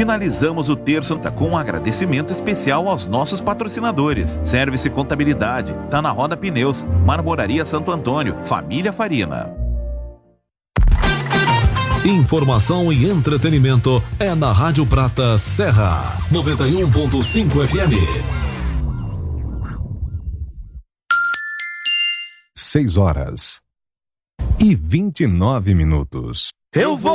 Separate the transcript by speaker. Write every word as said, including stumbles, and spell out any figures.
Speaker 1: Finalizamos o terço com um agradecimento especial aos nossos patrocinadores. Service Contabilidade, Tá na Roda Pneus, Marmoraria Santo Antônio, Família Farina.
Speaker 2: Informação e entretenimento é na Rádio Prata Serra, noventa e um ponto cinco F M.
Speaker 3: Seis horas e vinte e nove minutos.
Speaker 4: Eu vou